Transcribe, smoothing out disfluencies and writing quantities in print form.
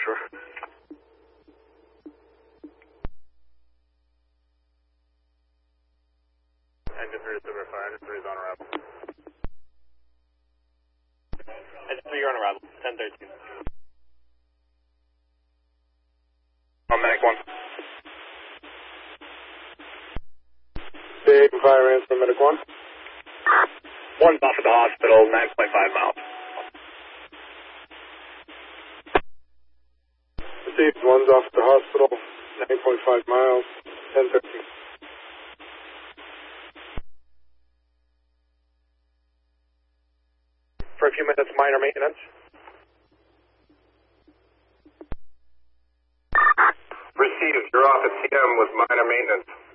Shore. Engine 3 is over fire. Engine 3 is on arrival. Engine 3, you're on arrival. 1013. On Medic 1. Big fire answer, Medic 1. One's off at the hospital, 9.5 miles. Received, one's off at the hospital, 9.5 miles, 1013. For a few minutes, minor maintenance. Received, you're off at CM with minor maintenance.